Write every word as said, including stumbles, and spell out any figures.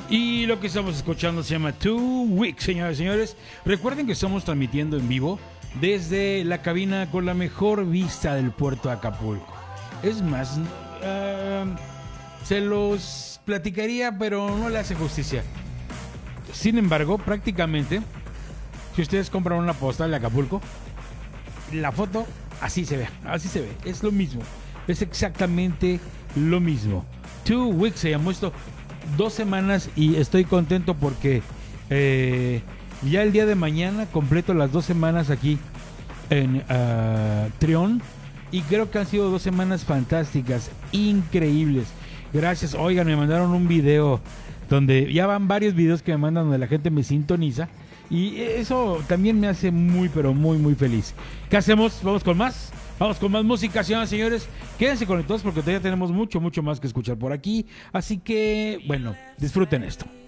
Y lo que estamos escuchando se llama Two Weeks, señoras y señores. Recuerden que estamos transmitiendo en vivo desde la cabina con la mejor vista del puerto de Acapulco. Es más, uh, se los platicaría, pero no le hace justicia. Sin embargo, prácticamente, si ustedes compran una postal de Acapulco, la foto así se ve, así se ve, es lo mismo, es exactamente lo mismo. Two Weeks se llamó esto, dos semanas, y estoy contento porque eh, ya el día de mañana completo las dos semanas aquí en uh, Trión, y creo que han sido dos semanas fantásticas, increíbles. Gracias. Oigan, me mandaron un video donde ya van varios videos que me mandan donde la gente me sintoniza, y eso también me hace muy, pero muy, muy feliz. ¿Qué hacemos? ¿Vamos con más? Vamos con más música, señoras y señores. Quédense conectados porque todavía tenemos mucho, mucho más que escuchar por aquí. Así que, bueno, disfruten esto.